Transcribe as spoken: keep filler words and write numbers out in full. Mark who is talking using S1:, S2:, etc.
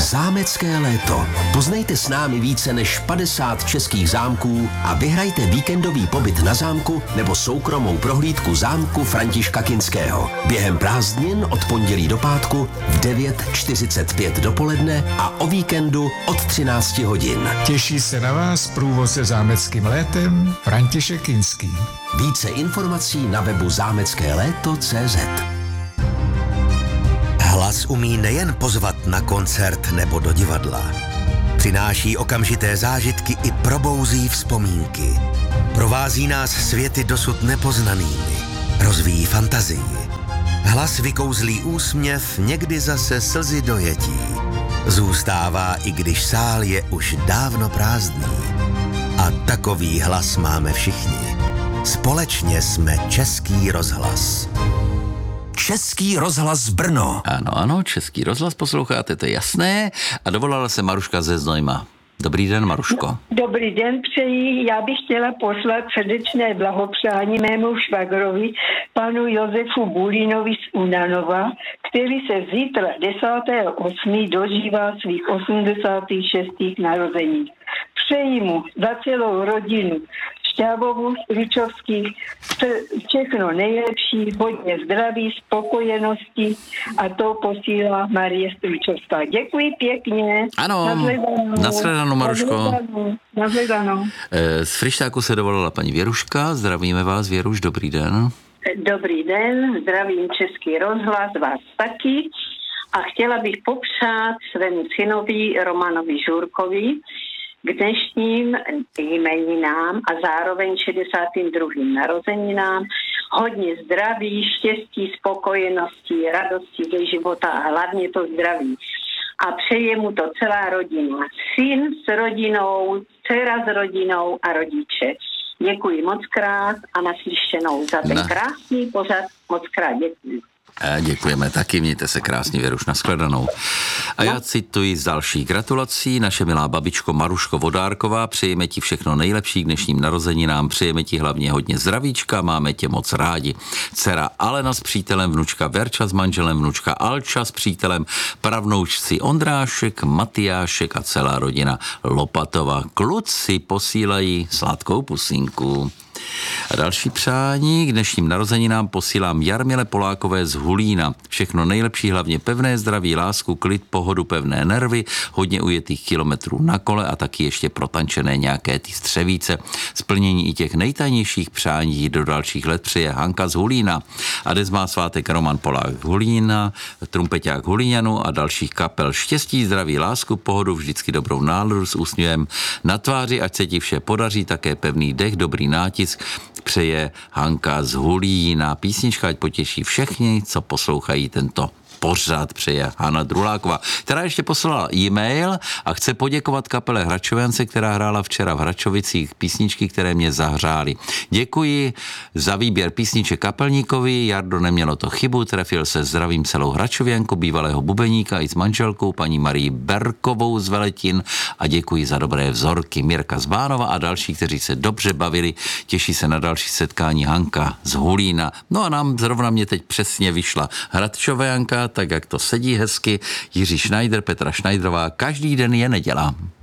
S1: Zámecké léto. Poznejte s námi více než padesát českých zámků a vyhrajte víkendový pobyt na zámku nebo soukromou prohlídku zámku Františka Kinského. Během prázdnin od pondělí do pátku v devět čtyřicet pět dopoledne a o víkendu od třináct hodin.
S2: Těší se na vás průvodce zámeckým létem František Kinský.
S1: Více informací na webu zámecké léto tečka cé zet.
S3: Hlas umí nejen pozvat na koncert nebo do divadla. Přináší okamžité zážitky i probouzí vzpomínky. Provází nás světy dosud nepoznanými. Rozvíjí fantazii. Hlas vykouzlí úsměv, někdy zase slzy dojetí. Zůstává, i když sál je už dávno prázdný. A takový hlas máme všichni. Společně jsme Český rozhlas.
S1: Český rozhlas Brno.
S4: Ano, ano, Český rozhlas posloucháte, to je jasné. A dovolala se Maruška ze Znojma. Dobrý den, Maruško.
S5: Dobrý den přeji. Já bych chtěla poslat srdečné blahopřání mému švagrovi, panu Josefu Bulínovi z Unanova, který se zítra desátého osmého dožívá svých osmdesátých šestých narozenin. Přeji mu za celou rodinu Šťávovu, Ručovských, všechno nejlepší, hodně zdraví, spokojenosti a to posílá Marie Stručovská. Děkuji pěkně.
S4: Ano, nashledanou, Maruško.
S5: Nashledanou.
S4: Z Frištáku se dovolala paní Věruška. Zdravíme vás, Věruš, dobrý den.
S6: Dobrý den, zdravím Český rozhlas, vás taky. A chtěla bych popřát svému synovi Romanovi Žurkovi k dnešním jmeninám a zároveň šedesátým druhým narozeninám hodně zdraví, štěstí, spokojenosti, radosti ze života a hlavně to zdraví. A přeje mu to celá rodina. Syn s rodinou, dcera s rodinou a rodiče. Děkuji moc krát a naslyšenou za ten krásný pořad. Moc krát děkuji.
S4: A děkujeme taky, mějte se krásně, Věruš, nashledanou. A já cituji z dalších gratulací. Naše milá babičko Maruško Vodárková, přejeme ti všechno nejlepší k dnešním narozeninám, přejeme ti hlavně hodně zdravíčka, máme tě moc rádi. Dcera Alena s přítelem, vnučka Verča s manželem, vnučka Alča s přítelem, pravnoučci Ondrášek, Matyášek a celá rodina Lopatova. Kluci posílají sladkou pusinku. A další přání k dnešním narozeninám posílám Jarmile Polákové z Hulína. Všechno nejlepší, hlavně pevné zdraví, lásku, klid, pohodu, pevné nervy, hodně ujetých kilometrů na kole a taky ještě protančené nějaké ty střevíce. Splnění i těch nejtajnějších přání do dalších let přeje Hanka z Hulína. A dnes má svátek Roman Polák Hulína, trumpeťák Hulíňanu a dalších kapel. Štěstí, zdraví, lásku, pohodu, vždycky dobrou náladu s úsměvem na tváři, ať se ti vše podaří, také pevný dech, dobrý nátisk, přeje Hanka z Hulína. Písnička ať potěší všechny, co poslouchají tento pořád, přeje Hana Druláková, která ještě poslala e-mail a chce poděkovat kapele Hračovance, která hrála včera v Hračovicích písničky, které mě zahřály. Děkuji za výběr písniček kapelníkovi, Jardo, nemělo to chybu, trefil se, zdravím celou Hračověnku, bývalého bubeníka i s manželkou paní Marii Berkovou z Veletin a děkuji za dobré vzorky Mirka z Bánova a další, kteří se dobře bavili, těší se na další setkání Hanka z Hulína. No a nám zrovna mě teď přesně vyšla Hračověnka, tak jak to sedí hezky. Jiří Schneider, Petra Schneiderová, každý den je neděla.